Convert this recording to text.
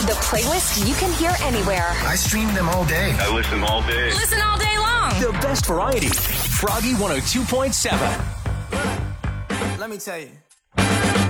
The playlist you can hear anywhere. I stream them all day. I listen all day. Listen all day long. The best variety. Froggy 102.7. Let me tell you.